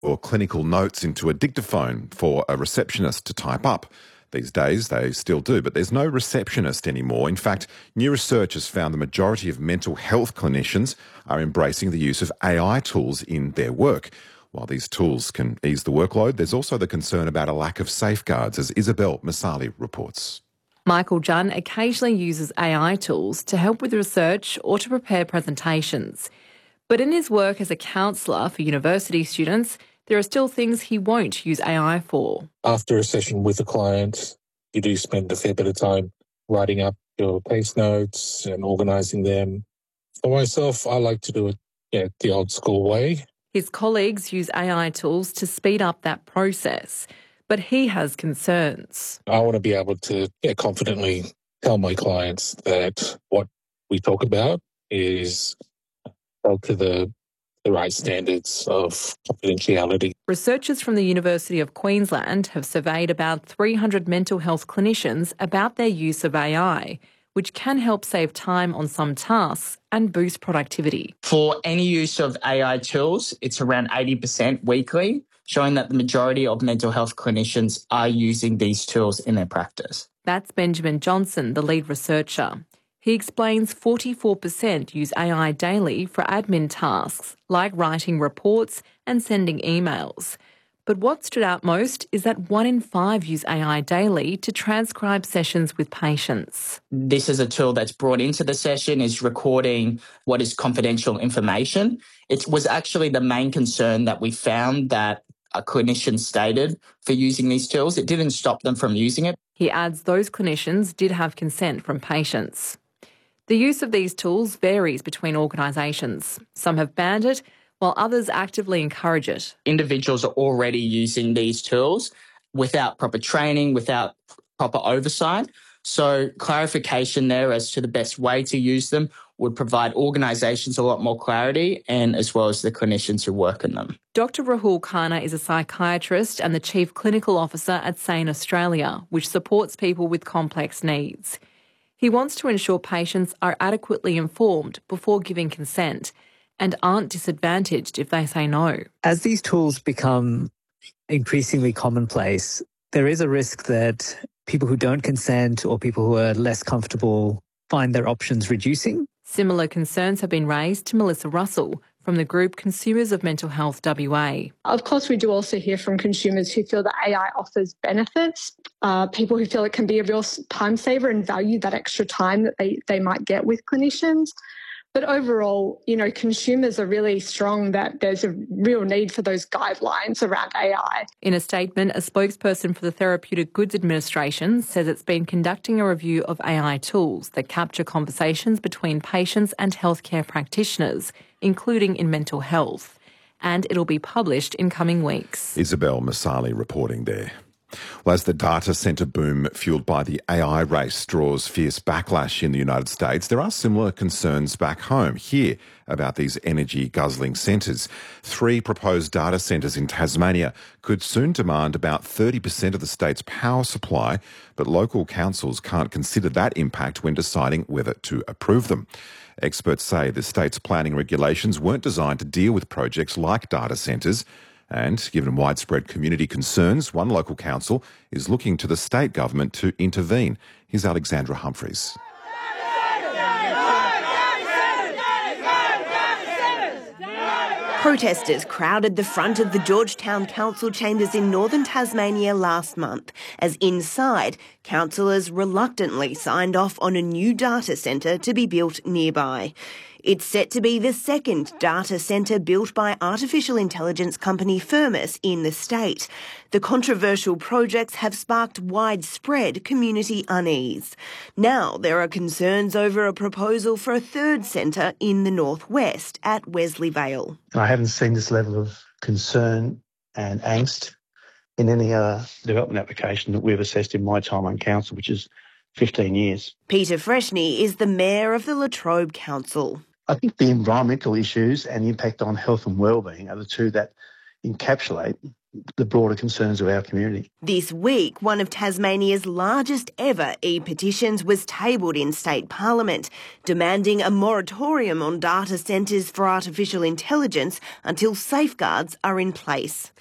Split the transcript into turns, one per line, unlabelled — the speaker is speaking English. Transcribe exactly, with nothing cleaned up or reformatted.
or clinical notes into a dictaphone for a receptionist to type up. These days, they still do, but there's no receptionist anymore. In fact, new research has found the majority of mental health clinicians are embracing the use of A I tools in their work. While these tools can ease the workload, there's also the concern about a lack of safeguards, as Isabel Masali reports.
Michael Junn occasionally uses A I tools to help with research or to prepare presentations. But in his work as a counsellor for university students, there are still things he won't use A I for.
After a session with a client, you do spend a fair bit of time writing up your case notes and organising them. For myself, I like to do it yeah, the old school way.
His colleagues use A I tools to speed up that process, but he has concerns.
I want to be able to yeah, confidently tell my clients that what we talk about is held to the the right standards of confidentiality.
Researchers from the University of Queensland have surveyed about three hundred mental health clinicians about their use of A I, which can help save time on some tasks and boost productivity.
For any use of A I tools, it's around eighty percent weekly, showing that the majority of mental health clinicians are using these tools in their practice.
That's Benjamin Johnson, the lead researcher. He explains forty-four percent use A I daily for admin tasks, like writing reports and sending emails. But what stood out most is that one in five use A I daily to transcribe sessions with patients.
This is a tool that's brought into the session, is recording what is confidential information. It was actually the main concern that we found that a clinician stated for using these tools. It didn't stop them from using it.
He adds those clinicians did have consent from patients. The use of these tools varies between organisations. Some have banned it, while others actively encourage it.
Individuals are already using these tools without proper training, without proper oversight. So clarification there as to the best way to use them would provide organisations a lot more clarity, and as well as the clinicians who work in them.
Doctor Rahul Khanna is a psychiatrist and the Chief Clinical Officer at SANE Australia, which supports people with complex needs. He wants to ensure patients are adequately informed before giving consent and aren't disadvantaged if they say no.
As these tools become increasingly commonplace, there is a risk that people who don't consent or people who are less comfortable find their options reducing.
Similar concerns have been raised to Melissa Russell from the group Consumers of Mental Health W A.
Of course, we do also hear from consumers who feel that A I offers benefits, uh, people who feel it can be a real time saver and value that extra time that they, they might get with clinicians. But overall, you know, consumers are really strong that there's a real need for those guidelines around A I.
In a statement, a spokesperson for the Therapeutic Goods Administration says it's been conducting a review of A I tools that capture conversations between patients and healthcare practitioners, including in mental health. And it'll be published in coming weeks.
Isabel Masali reporting there. Well, as the data centre boom fuelled by the A I race draws fierce backlash in the United States, there are similar concerns back home here about these energy-guzzling centres. Three proposed data centres in Tasmania could soon demand about thirty percent of the state's power supply, but local councils can't consider that impact when deciding whether to approve them. Experts say the state's planning regulations weren't designed to deal with projects like data centres. And given widespread community concerns, one local council is looking to the state government to intervene. Here's Alexandra Humphreys.
Protesters crowded the front of the Georgetown Council chambers in northern Tasmania last month, as inside, councillors reluctantly signed off on a new data centre to be built nearby. It's set to be the second data centre built by artificial intelligence company Firmus in the state. The controversial projects have sparked widespread community unease. Now there are concerns over a proposal for a third centre in the northwest at Wesley Vale.
I haven't seen this level of concern and angst in any other development application that we've assessed in my time on council, which is fifteen years.
Peter Freshney is the mayor of the Latrobe Council.
I think the environmental issues and the impact on health and wellbeing are the two that encapsulate the broader concerns of our community.
This week, one of Tasmania's largest ever e-petitions was tabled in state parliament, demanding a moratorium on data centres for artificial intelligence until safeguards are in place.